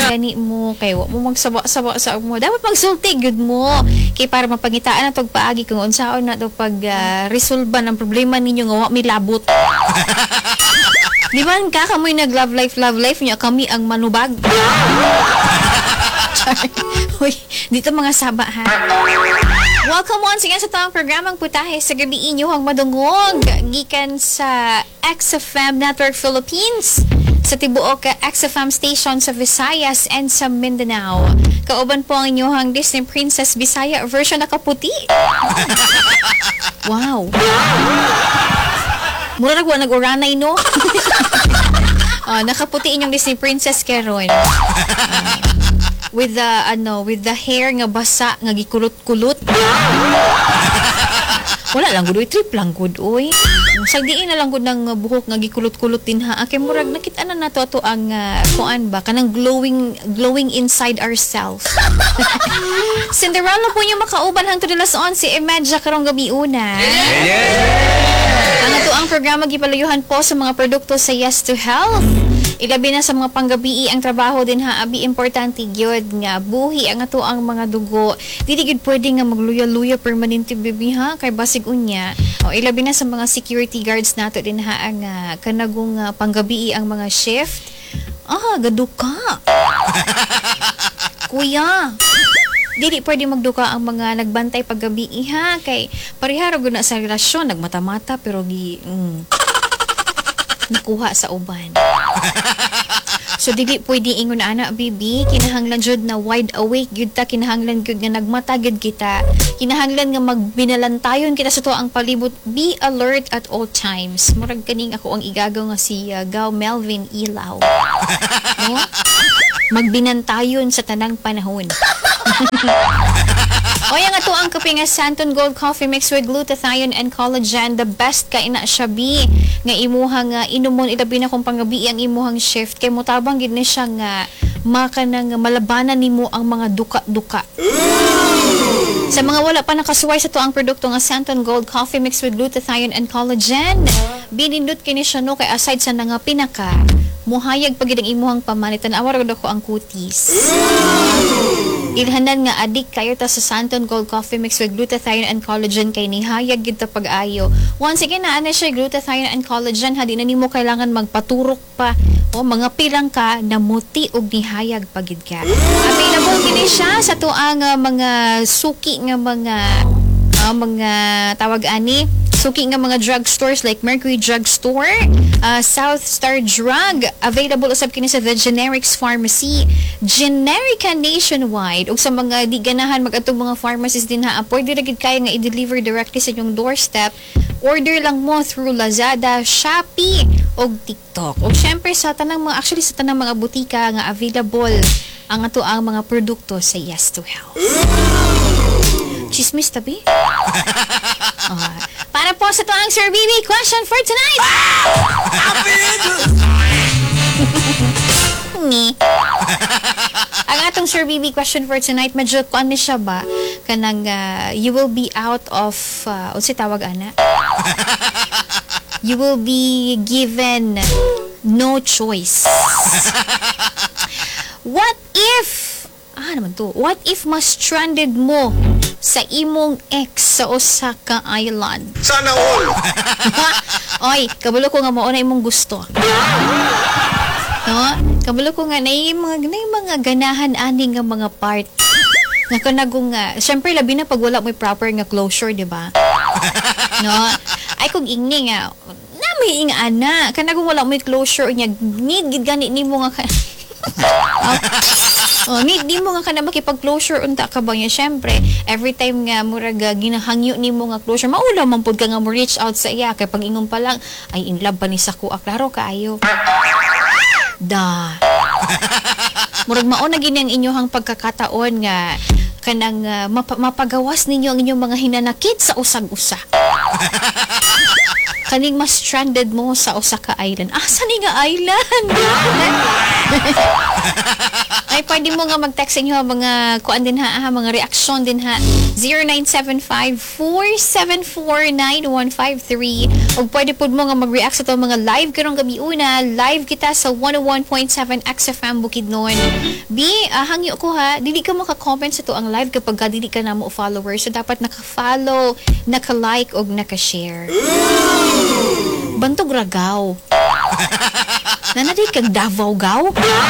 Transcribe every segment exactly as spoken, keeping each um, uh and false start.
gani mo kay wa mo magsaba-saba sa mo. Dapat magsulti gud mo kay para mapangitaan na tog paagi kung unsaon na to pag uh, resolba ng problema ninyo nga wa mi labot. Di ba ka kamoy nag love life love life niya kami ang manubag. Uy, dito mga saba ha. Welcome once again sa tawang programang Putahe sa gabi inyo ang madungog gikan sa X F M Network Philippines sa tibuok X F M station sa Visayas and sa Mindanao. Kauban po ang inyong Disney Princess Bisaya version na kaputi. Wow. Mura nagwa nag-uranay no. uh, nakaputi inyong Disney Princess karon. Uh, with the ano with the hair nga basa nga gikulot-kulot. Wala lang gud, trip lang gud oy. Sagdiin na lang gud ng buhok nga gikulot-kulot din ha. Kay murag nakita na nato ato ang uh, kuan ba kanang glowing glowing inside ourselves. Cinderella po niyo makauban hangtod alas onse imedya karong gabi una. Yeah! Ang ato ang programa gipalayuhan po sa mga produkto sa Yes to Health. Ilabi na sa mga panggabi ang trabaho din ha, abi importante gyud nga buhi ang ato ang mga dugo. Dili gyud pwede nga magluya-luya permanente bibi ha kay basig unya. O ilabi na sa mga security guards nato din ha ang uh, kanagong uh, panggabi ang mga shift. Ah, gaduka. Kuya. Dili pwede magduka ang mga nagbantay paggabi ha kay parehara gud na sa relasyon nagmata-mata pero gi mm, nakuha sa uban. So dili pwede ingon ana bibi kinahanglan jud na wide awake gyud ta kinahanglan gyud nga nagmata gyud kita kinahanglan nga magbinalantayon kita sa tuang palibot. Be alert at all times. Murag kaning ako ang igagaw nga si uh, Gaw Melvin Ilaw. No? Magbinantayon sa tanang panahon. O yang ato ang kape nga Santon Gold Coffee mixed with glutathione and collagen. The best kay na siya bi nga imuhang uh, inumon ilabi na kung panggabi ang imuhang shift kay mutabang gid ni siya nga maka nang malabanan nimo ang mga duka-duka. Sa mga wala pa nakasuway sa to ang produkto nga Santon Gold Coffee mixed with glutathione and collagen, binindot kini siya no kay aside sa nga pinaka muhayag pagid ang imuhang pamanitan awar gud ako ang kutis. Ilhanan nga adik kayo ta sa Santon Gold Coffee mixed with glutathione and collagen kay nihayag gid ta pag-ayo. Once again naa na siya glutathione and collagen ha di na nimo kailangan magpaturok pa o mga pilang ka na muti og nihayag pagid ka. Available kini siya sa tuang uh, mga suki nga mga uh, mga tawag ani suki nga mga drugstores like Mercury Drugstore, uh, South Star Drug, available usab kini sa The Generics Pharmacy, Generica nationwide, ug sa mga di ganahan mag-atong mga pharmacies din ha, pwede ra gid kaya nga i-deliver directly sa inyong doorstep. Order lang mo through Lazada, Shopee, ug TikTok. Ug syempre sa tanang mga actually sa tanang mga butika nga available ang ato ang mga produkto sa Yes to Health. Chismis tabi? uh, para po sa tuang Sir Bibi, question for tonight! Ni. Ang atong Sir Bibi question for tonight, medyo kuan ni siya ba? Kanang uh, you will be out of, uh, unsi tawag ana? You will be given no choice. What if Ah, naman to. What if mas stranded mo sa imong ex sa Osaka Island? Sana all! Oy, kabalo ko nga mao na imong gusto. No? Kabalo ko nga na yung mga, na yung mga ganahan ani nga mga part. Nga kanagong nga, syempre labi na pag wala mo proper nga closure, di ba? No? Ay kung ingni nga, nami ing ana, kanagong wala mo closure niya, need gid gani nimo nga oh, need di mo nga ka na makipag-closure unta ka ba niya. Syempre, every time nga murag ginahangyo ni mo nga closure, maula man pud ka nga mo reach out sa iya kay pag ingon pa lang ay in love pa ni sa kuha, klaro kaayo. Da. Murag mao na gini ang inyong pagkakataon nga kanang uh, map- mapagawas ninyo ang inyong mga hinanakit sa usag-usa. Kaning mas stranded mo sa Osaka Island. Ah, saan nga island? Ay, Ay, pwede mo nga mag-text sa inyo mga kuan din ha, ha mga reaksyon din ha. zero nine seven five, four seven four, nine one five three. O pwede po mo nga mag-react sa to mga live karong gabi una. Live kita sa one oh one point seven X F M Bukidnon. B, uh, hangyo ko ha, dili ka maka-comment sa to ang live kapag ka dili ka na mo follower. So dapat naka-follow, naka-like o naka-share. Bantog ragaw. Nanadi kag Davao gaw.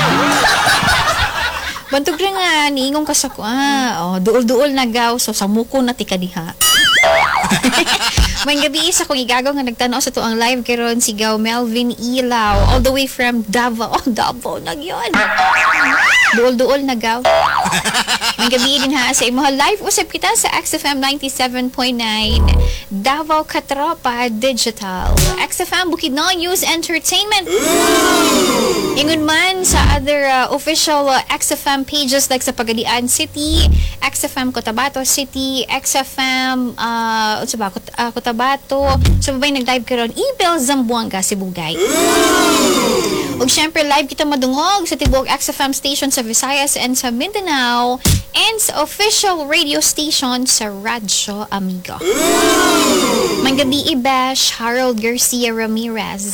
Bantog rin nga, niingong ka sa ko, ah, oh, duol-duol na gaw, so samuko na tika diha. May gabi isa kong igagaw nga nagtanaw sa to ang live karon si Gaw Melvin Ilaw, all the way from Davao. Oh, Davao na yun. Duol-duol na gaw. May gabi din ha sa imo live usap kita sa X F M ninety-seven point nine Davao Katropa Digital. X F M Bukidnon News Entertainment. Ingon man sa other uh, official uh, X F M pages like sa Pagadian City, X F M Cotabato City, X F M uh, unsa ba Cot- uh, Cotabato. So babay nag-live karon Ibel Zamboanga Sibugay. Ug syempre live kita madungog sa tibuok X F M station sa Visayas and sa Mindanao and sa official radio station sa Radyo Amigo. May gabi i-bash Harold Garcia Ramirez.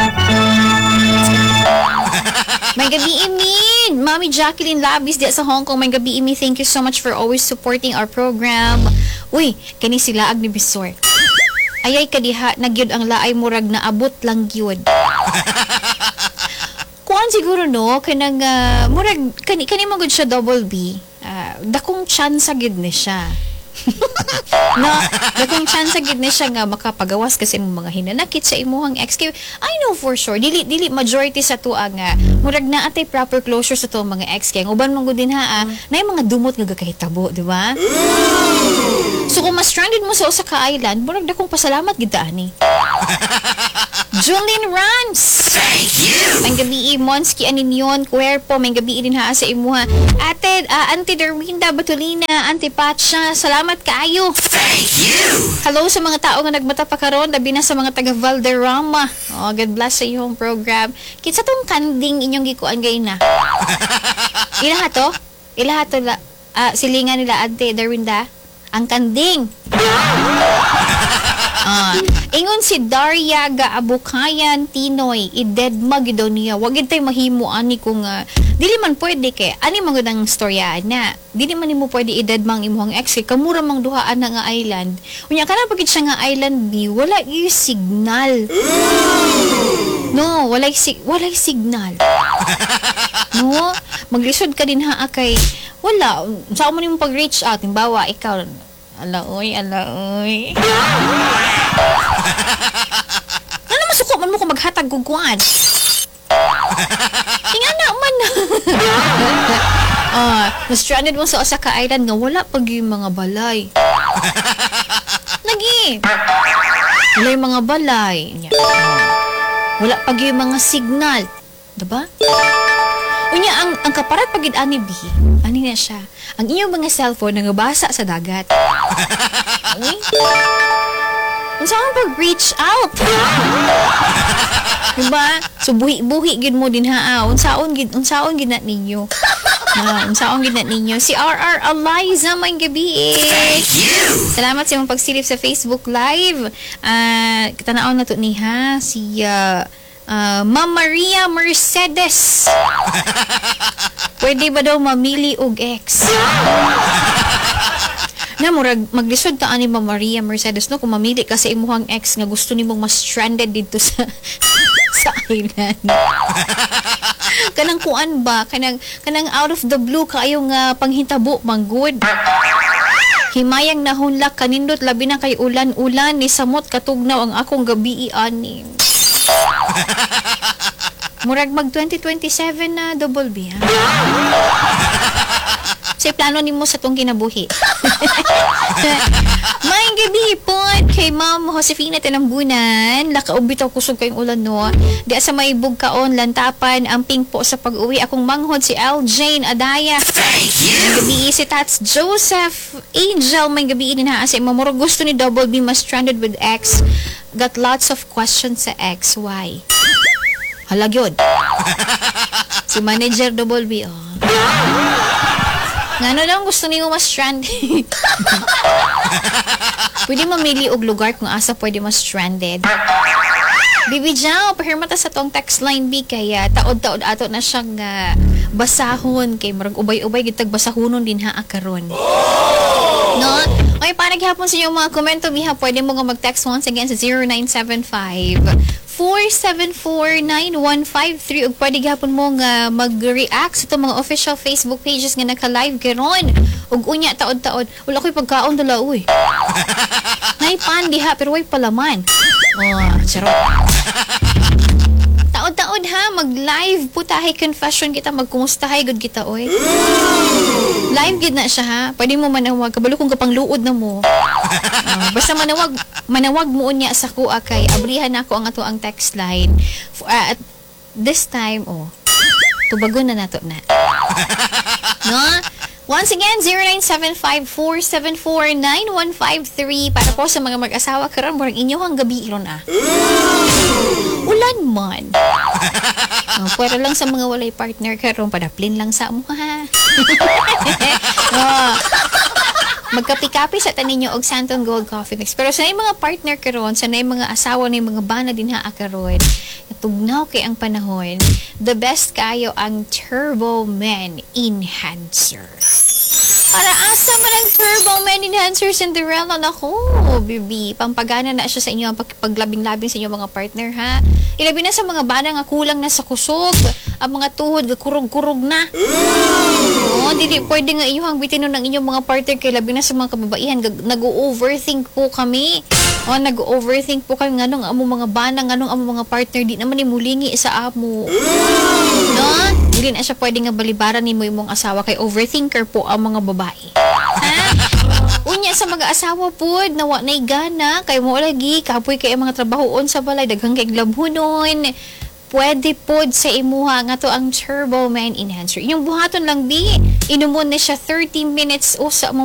May gabi imin Mami Jacqueline Labis di sa Hong Kong. May gabi imi, thank you so much for always supporting our program. Uy, kani sila ag ni Bisor. Ayay kadiha nagyud ang laay murag na abot lang gyud. Kuan siguro no kanang uh, murag kani kani magud siya double B. Uh, dakong chance gid ni siya. No, dakong chance gid ni siya nga makapagawas kasi ng mga hinanakit sa imuhang ex. I know for sure dili dili majority sa tuwa nga murag na atay proper closure sa tuwa mga ex kay uban man gud din ha ah, na yung mga dumot nga gakahitabo, di ba? So kung ma-stranded mo sa usa ka island, murag dakong pasalamat gid ta ani. Julien Rans. Thank you. May gabi Monski Aninyon Cuerpo, may gabi din ha sa imuha. Ate uh, Auntie Darwinda Batulina, Auntie Patsha, salamat kaayo. Thank you. Hello sa mga tao nga nagmata pa karon, labi na sa mga taga Valderrama. Oh, God bless sa iyong program. Kitsa tong kanding inyong gikuan gay na. Ilaha to? Ilaha to la, uh, silingan nila Auntie Darwinda. Ang kanding. Ah, ingon si Daria ga Abukayan Tinoy idedma gid daw niya. Wa gid tay mahimo ani kung uh, dili man pwede kay ani man gud ang storya na. Dili man nimo pwede idedma ang imong ex kay kamura mang duhaan na nga island. Unya kana pagid siya nga island B, wala gyud signal. No, wala sig wala signal. No, maglisod ka din ha kay wala sa mo nimo pag-reach out timbawa ikaw ala oy, ala oy. Ano masuko man mo ko maghatag gugwan? Ingana man. Ah, na-stranded mo sa usa ka island nga wala pag yung mga balay. Lagi. Wala yung mga balay. Wala pag yung mga signal. Diba? Unya, ang, ang kaparat pagid ani B, ani na siya. Ang inyong mga cellphone nangabasa sa dagat. Uy? Unsa man pag-reach out? Diba? So buhi-buhi gid mo din ha. Ah. Unsaon gid unsaon gid na ninyo. Ah, unsaon gid na ninyo. Si R R Eliza may gabi. Thank you. Salamat sa imong pagsilip sa Facebook Live. Ah, uh, tanaon na to ni ha si uh, Uh, Ma'am Maria Mercedes. Pwede ba daw mamili og ex? Na murag maglisod ta ani Ma'am Maria Mercedes no kung mamili ka sa imuhang ex nga gusto nimong mas stranded dito sa sa island. Kanang kuan ba kanang kanang out of the blue kaayo nga panghitabo manggod. Himayang nahunlak kanindot labi na kay ulan-ulan ni samot katugnaw ang akong gabi ani. Murag mag twenty twenty-seven na double B ha. Say plano nimo sa tong kinabuhi. May gabi po kay Ma'am Josefina Tinambunan. Lakaob bitaw kusog kayong ulan no. Di sa may bugkaon lantapan ang pingpo sa pag-uwi akong manghod si L. Jane Adaya. Thank you. May gabi si Tats Joseph Angel. May gabi din ha sa murag gusto ni double B mas stranded with ex. Got lots of questions sa ex. Why? Halag yun. Si Manager Double B, oh. Ngano lang gusto niyo mas stranded. Pwede mamili og lugar kung asa pwede mas stranded. Bibi Jao, pahirmata sa tong text line B kaya taod-taod ato na siyang uh, basahon kay marag ubay-ubay gitag basahonon din ha karon. No? Okay, para gihapon sa inyong mga komento biha, pwede mo nga mag-text once again sa zero nine seven five, four seven four, nine one five three ug pwede gihapon mo nga mag-react sa itong mga official Facebook pages nga naka-live karon. Ug unya taod-taod, wala ko'y pagkaon dala uy. Nay pan diha pero way palaman. Oh, charot. Taod-taod ha, mag-live putahe confession kita, magkumustahay gud kita oy. Live gid na siya ha. Pwede mo manawag kabalo kung kapang luod na mo. Uh, basta manawag manawag mo unya sa kuha kay abrihan nako ang ato ang text line. F- uh, at this time oh. Tubagon na nato na. No? Once again, zero nine seven five, four seven four, nine one five three para po sa mga mag-asawa karon murag inyong gabi iron ah. Ulan man. Oh, pero lang sa mga walay partner karon padaplin lang sa mo ha. Oh. Magkapi-kapi sa tanin nyo og Santon Gold Coffee Mix. Pero sa mga partner karon, sa mga asawa na mga bana din ha karon, natugnaw kay ang panahon, the best kayo ang Turbo Men Enhancer. Para asa man ang Turbo Men Enhancer Cinderella nako, bibi. Pampagana na siya sa inyo ang paglabing-labing sa inyo mga partner ha. Ilabi na sa mga bana nga kulang na sa kusog, ang mga tuhod nga kurog-kurog na. Oh, dili pwede nga iyong bitinon ng inyong mga partner kay labi na sa mga kababaihan nag-overthink po kami. Oh, nag-overthink po kami nganong amo mga bana nganong amo mga partner di naman ni mulingi sa amo. No? Dili na siya pwede nga balibaran nimo imong asawa kay overthinker po ang mga babae. Ha? Unya sa mga asawa pod na wa nay gana kay mo lagi kapoy kay ang mga trabahoon sa balay daghang kay labhunon. Pwede pod sa imuha nga to ang Turbo Men Enhancer. Inyong buhaton lang bi, inumon na siya thirty minutes o sa